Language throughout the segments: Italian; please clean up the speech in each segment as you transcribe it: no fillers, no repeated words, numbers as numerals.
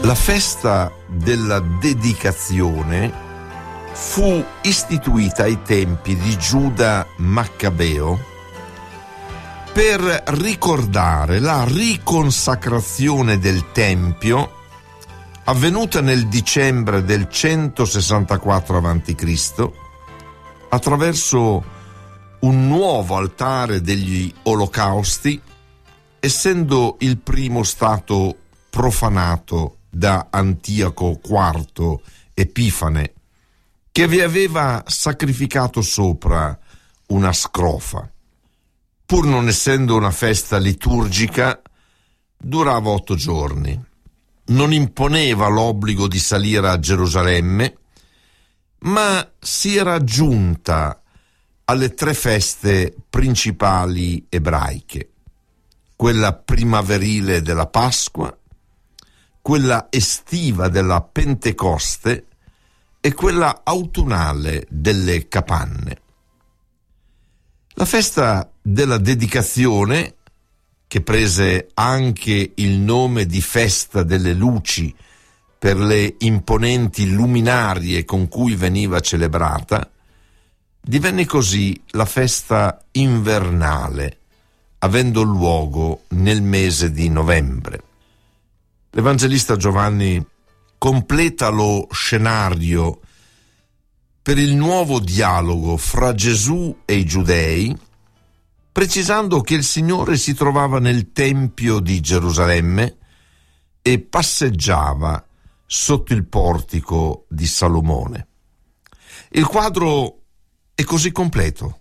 La festa della dedicazione fu istituita ai tempi di Giuda Maccabeo per ricordare la riconsacrazione del Tempio avvenuta nel dicembre del 164 a.C. attraverso un nuovo altare degli olocausti, essendo il primo stato profanato da Antioco IV Epifane, che vi aveva sacrificato sopra una scrofa. Pur non essendo una festa liturgica, durava 8 giorni. Non imponeva l'obbligo di salire a Gerusalemme, ma si era aggiunta alle 3 feste principali ebraiche: quella primaverile della Pasqua, quella estiva della Pentecoste e quella autunnale delle Capanne. La festa della dedicazione, che prese anche il nome di festa delle luci per le imponenti luminarie con cui veniva celebrata, divenne così la festa invernale, avendo luogo nel mese di novembre. L'Evangelista Giovanni completa lo scenario per il nuovo dialogo fra Gesù e i giudei, precisando che il Signore si trovava nel Tempio di Gerusalemme e passeggiava sotto il portico di Salomone. Il quadro è così completo.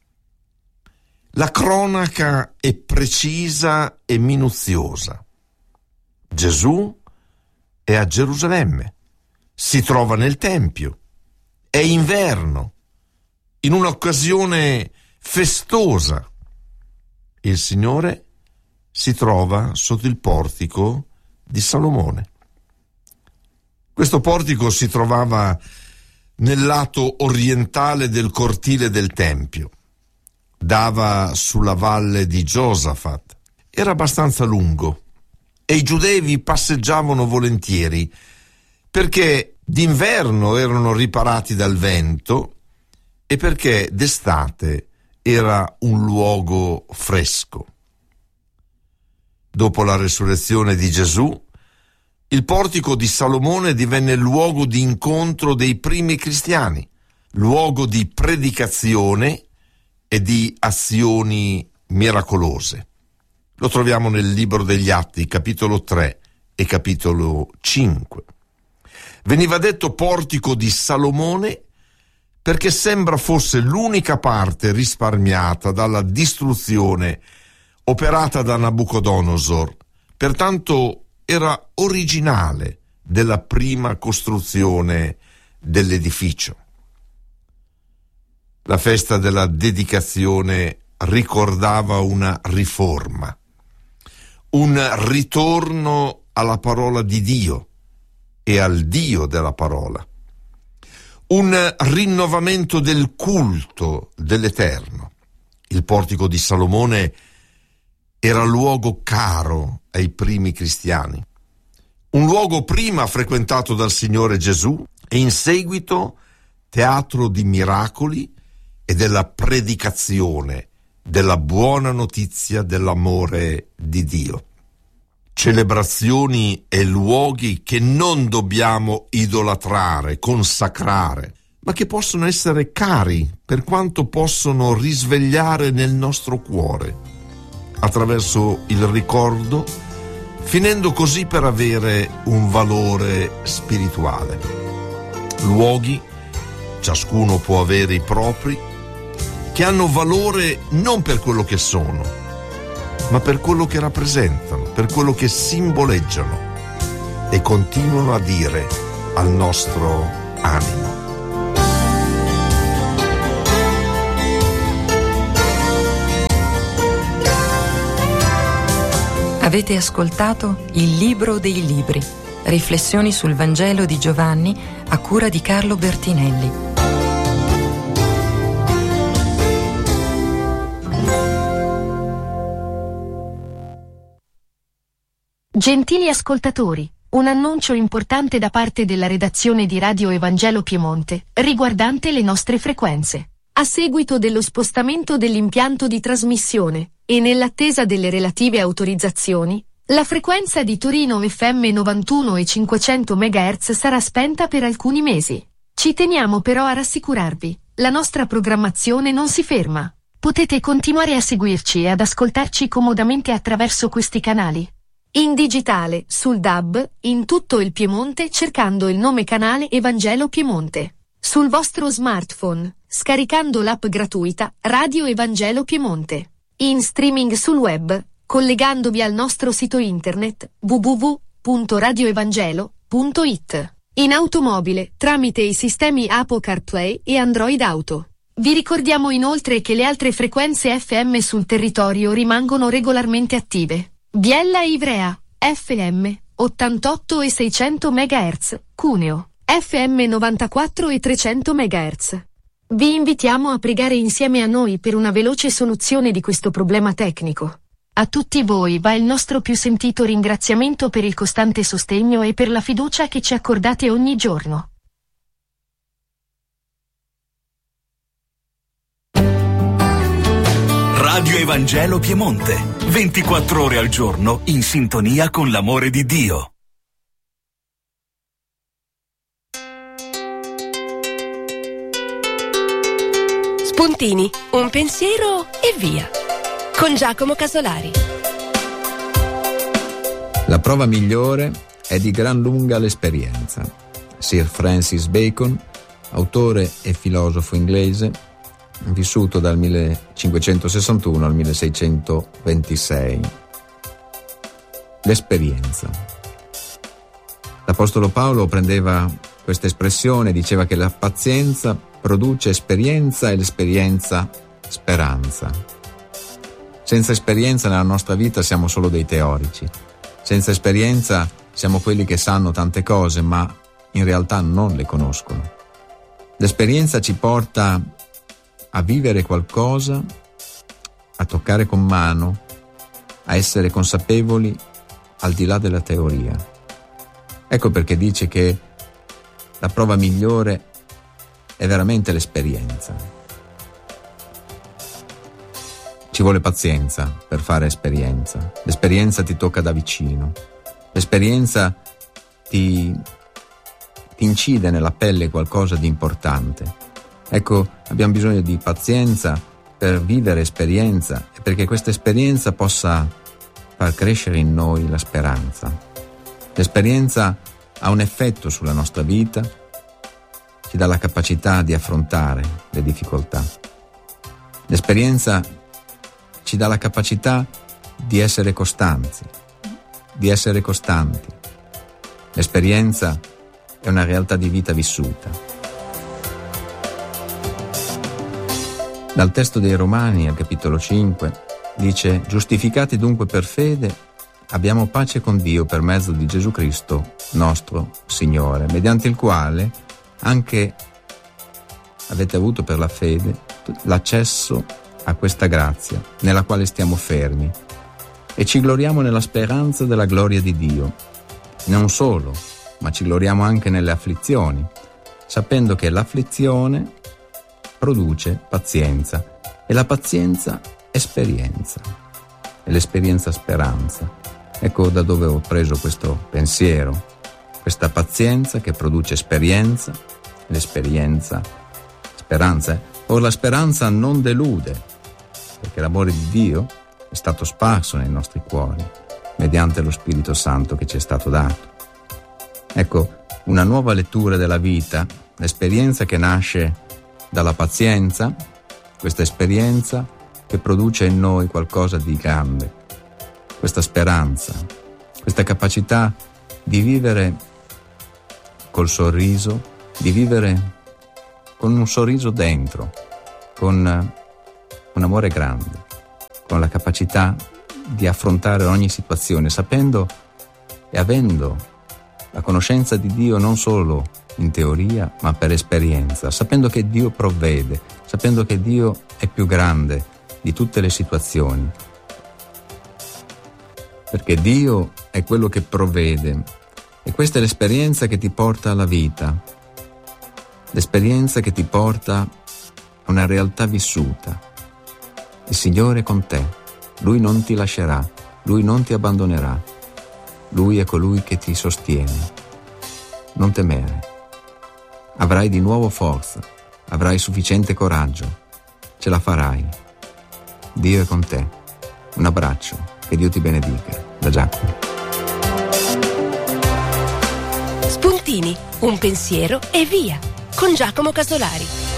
La cronaca è precisa e minuziosa. Gesù è a Gerusalemme, si trova nel Tempio, è inverno, in un'occasione festosa. Il Signore si trova sotto il portico di Salomone. Questo portico si trovava nel lato orientale del cortile del Tempio. Dava sulla valle di Giosafat. Era abbastanza lungo e i giudei vi passeggiavano volentieri perché d'inverno erano riparati dal vento e perché d'estate era un luogo fresco. Dopo la resurrezione di Gesù, il portico di Salomone divenne luogo di incontro dei primi cristiani, luogo di predicazione e di azioni miracolose. Lo troviamo nel libro degli Atti, capitolo 3 e capitolo 5. Veniva detto portico di Salomone perché sembra fosse l'unica parte risparmiata dalla distruzione operata da Nabucodonosor, pertanto era originale della prima costruzione dell'edificio. La festa della dedicazione ricordava una riforma, un ritorno alla parola di Dio e al Dio della parola, un rinnovamento del culto dell'Eterno. Il portico di Salomone era luogo caro ai primi cristiani, un luogo prima frequentato dal Signore Gesù e in seguito teatro di miracoli e della predicazione della buona notizia dell'amore di Dio. Celebrazioni e luoghi che non dobbiamo idolatrare, consacrare, ma che possono essere cari per quanto possono risvegliare nel nostro cuore, attraverso il ricordo, finendo così per avere un valore spirituale. Luoghi, ciascuno può avere i propri, che hanno valore non per quello che sono, ma per quello che rappresentano, per quello che simboleggiano e continuano a dire al nostro animo. Avete ascoltato Il Libro dei Libri, riflessioni sul Vangelo di Giovanni a cura di Carlo Bertinelli. Gentili ascoltatori, Un annuncio importante da parte della redazione di Radio Evangelo Piemonte, riguardante le nostre frequenze. A seguito dello spostamento dell'impianto di trasmissione, e nell'attesa delle relative autorizzazioni, la frequenza di Torino FM 91 e 500 MHz sarà spenta per alcuni mesi. Ci teniamo però a rassicurarvi, la nostra programmazione non si ferma. Potete continuare a seguirci e ad ascoltarci comodamente attraverso questi canali. In digitale, sul DAB, in tutto il Piemonte cercando il nome canale Evangelo Piemonte. Sul vostro smartphone, scaricando l'app gratuita Radio Evangelo Piemonte. In streaming sul web, collegandovi al nostro sito internet www.radioevangelo.it. In automobile, tramite i sistemi Apple CarPlay e Android Auto. Vi ricordiamo inoltre che le altre frequenze FM sul territorio rimangono regolarmente attive. Biella e Ivrea, FM, 88 e 600 MHz, Cuneo, FM 94 e 300 MHz. Vi invitiamo a pregare insieme a noi per una veloce soluzione di questo problema tecnico. A tutti voi va il nostro più sentito ringraziamento per il costante sostegno e per la fiducia che ci accordate ogni giorno. Radio Evangelo Piemonte, 24 ore al giorno in sintonia con l'amore di Dio. Spuntini, un pensiero e via. Con Giacomo Casolari. La prova migliore è di gran lunga l'esperienza. Sir Francis Bacon, autore e filosofo inglese, vissuto dal 1561 al 1626. L'esperienza. L'Apostolo Paolo prendeva questa espressione e diceva che la pazienza produce esperienza e l'esperienza speranza. Senza esperienza nella nostra vita siamo solo dei teorici. Senza esperienza siamo quelli che sanno tante cose ma in realtà non le conoscono. L'esperienza ci porta a vivere qualcosa, a toccare con mano, a essere consapevoli al di là della teoria. Ecco perché dice che la prova migliore è veramente l'esperienza. Ci vuole pazienza per fare esperienza. L'esperienza ti tocca da vicino. L'esperienza ti incide nella pelle qualcosa di importante. Ecco, abbiamo bisogno di pazienza per vivere esperienza e perché questa esperienza possa far crescere in noi la speranza. L'esperienza ha un effetto sulla nostra vita, ci dà la capacità di affrontare le difficoltà. L'esperienza ci dà la capacità di essere costanti, L'esperienza è una realtà di vita vissuta. Dal testo dei Romani al capitolo 5 dice: giustificati dunque per fede abbiamo pace con Dio per mezzo di Gesù Cristo nostro Signore, mediante il quale anche avete avuto per la fede l'accesso a questa grazia nella quale stiamo fermi e ci gloriamo nella speranza della gloria di Dio. Non solo, ma ci gloriamo anche nelle afflizioni, sapendo che l'afflizione produce pazienza e la pazienza esperienza e l'esperienza speranza. Ecco da dove ho preso questo pensiero, questa pazienza che produce esperienza, l'esperienza speranza. Or la speranza non delude, perché l'amore di Dio è stato sparso nei nostri cuori mediante lo Spirito Santo che ci è stato dato. Ecco, una nuova lettura della vita, l'esperienza che nasce dalla pazienza, questa esperienza che produce in noi qualcosa di grande, questa speranza, questa capacità di vivere col sorriso, di vivere con un sorriso dentro, con un amore grande, con la capacità di affrontare ogni situazione, sapendo e avendo la conoscenza di Dio non solo in teoria, ma per esperienza, sapendo che Dio provvede, sapendo che Dio è più grande di tutte le situazioni. Perché Dio è quello che provvede E questa è l'esperienza che ti porta alla vita, l'esperienza che ti porta a una realtà vissuta. Il Signore è con te, Lui non ti lascerà, Lui non ti abbandonerà, Lui è colui che ti sostiene. Non temere, avrai di nuovo forza, avrai sufficiente coraggio, ce la farai. Dio è con te. Un abbraccio, che Dio ti benedica. Da Giacomo. Spuntini, un pensiero e via, con Giacomo Casolari.